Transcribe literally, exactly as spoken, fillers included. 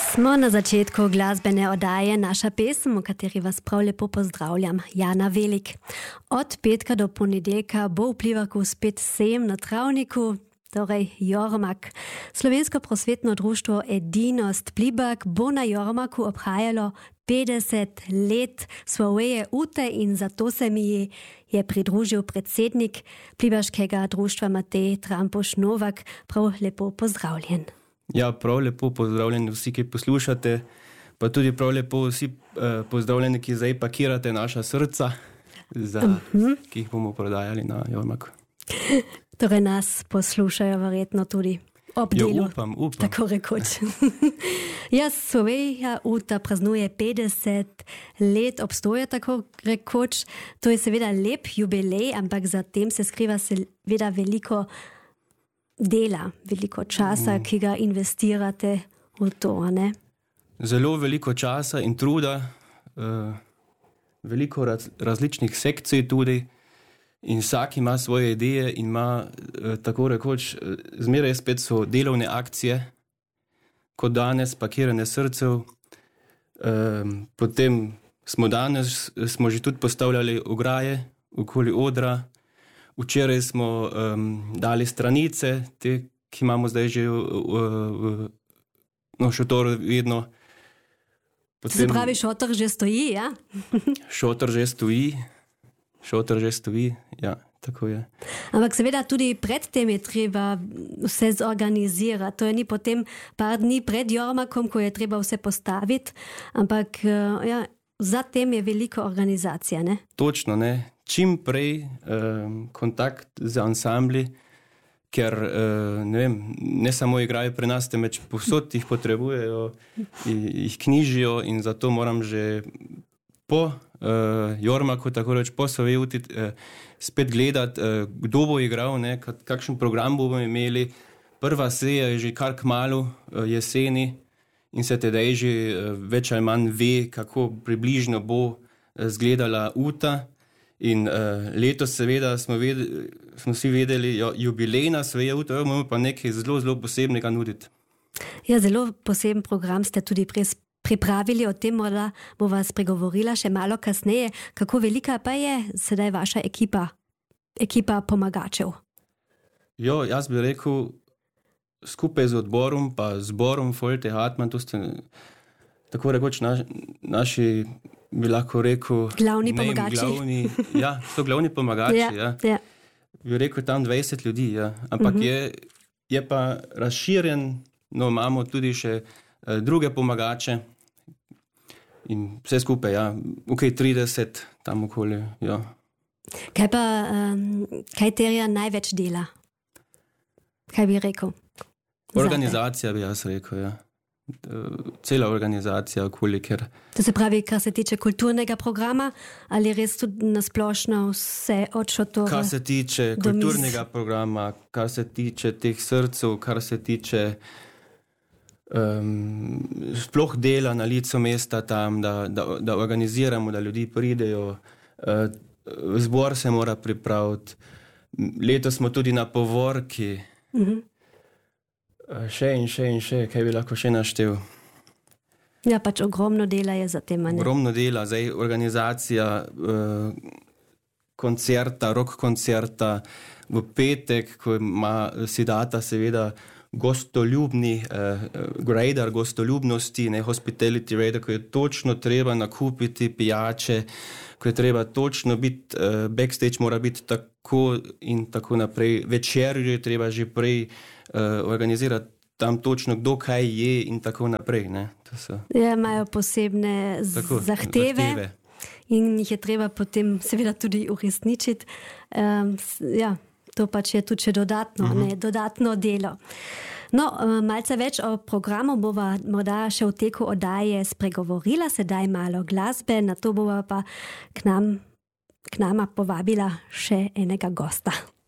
Smo na začetku glasbene oddaje Naša pesem, v kateri vas prav lepo pozdravljam, Jana Velik. Od petka do ponedeljka bo v Plivaku spet sejem na travniku, torej Jormak. Slovensko prosvetno društvo Edinost Plibak bo na Jormaku obhajalo petdeset let svoje ute in zato se mi je pridružil predsednik Plivaškega društva Matej Trampuš-Novak. Prav lepo pozdravljen. Ja, prav lepo pozdravljeni vsi, ki poslušate, pa tudi prav lepo vsi eh, pozdravljeni, ki zdaj pakirate naša srca, za, uh-huh. ki jih bomo prodajali na Jormaku. Torej nas poslušajo verjetno tudi ob delu. Jo, upam, upam. Tako rekoč. Ja, Slovenija uta praznuje petdeset let obstoja, tako rekoč. To je seveda lep jubilej, ampak za tem se skriva seveda veliko dela, veliko časa, mm. ki ga investirate v to, ne? Zelo veliko časa in truda, uh, veliko raz, različnih sekcij tudi in vsak ima svoje ideje in ima, uh, tako rekoč, zmeraj spet so delovne akcije, kot danes pakirane srcev. Uh, potem smo danes, smo že tudi postavljali ograje okoli odra. Včeraj smo um, dali stranice, te, ki imamo zdaj že v, v, v šotoru vedno. Potem, se pravi, šotor že stoji, ja? Šotor že stoji, šotor že stoji, ja, tako je. Ampak seveda tudi pred tem je treba vse zorganizirati. To je ni potem par dni pred Jormakom, ko je treba vse postaviti, ampak ja, za tem je veliko organizacija, ne? Točno, ne. Čim prej um, kontakt z ansambli, ker uh, ne vem, ne samo igrajo pri nas, temveč povsod jih potrebujejo, jih knjižijo in zato moram že po uh, Jormaku, tako reč, po svoje uti uh, spet gledati, uh, kdo bo igral, ne, kakšen program bomo imeli. Prva seja je že kar kmalu uh, jeseni in se tedaj že uh, več ali manj ve, kako približno bo uh, zgledala uta. In uh, letos seveda smo, vedeli, smo vsi vedeli, jo, jubilejna svoje uta, moramo pa nekaj zelo, zelo posebnega nuditi. Ja, zelo poseben program ste tudi pres, pripravili, o tem morda bo vas pregovorila še malo kasneje. Kako velika pa je sedaj vaša ekipa, ekipa pomagačev? Jo, jaz bi rekel, skupaj z odborom pa zborom Folte Hartmann, to ste tako rekoč naš, naši, bi lahko rekel, glavni pomagači. Glavni, ja, so glavni pomagači, ja. ja. ja. Bi rekel tam dvajset ljudi, ja. Ampak uh-huh. je, je pa razširjen, no imamo tudi še uh, druge pomagače in vse skupaj, ja, ok, trideset tam okoli, ja. Kaj pa, um, kaj terja največ dela? Kaj bi rekel? Organizacija bi jaz rekel, ja. Cela organizacija okoli, ker... To se pravi, kar se tiče kulturnega programa, ali res tudi nasplošno vse od šotora? Kar se tiče kulturnega programa, kar se tiče teh srcev, kar se tiče um, sploh dela na licu mesta tam, da, da, da organiziramo, da ljudi pridejo. Uh, zbor se mora pripraviti. Letos smo tudi na povorki. Mhm. Še in še in še, kaj bi lahko še naštel. Ja, pač ogromno dela je za tem, ne? Ogromno dela, zdaj organizacija uh, koncerta, rock koncerta v petek, ko ima Sidata seveda gostoljubni uh, radar gostoljubnosti, ne hospitality radar, ko je točno treba nakupiti pijače, ko je treba točno biti, uh, backstage mora biti tako in tako naprej. Večerjo je treba že prej uh, organizirati tam točno, kdo kaj je in tako naprej. Ne? To so... Ja, imajo posebne tako, zahteve, zahteve in jih je treba potem seveda tudi uresničiti. Um, ja, to pač je tudi še dodatno, uh-huh. ne, dodatno delo. No, malce več o programu bova morda še v teku oddaje spregovorila, sedaj malo glasbe, na to bova pa k nam, k nama povabila še enega gosta.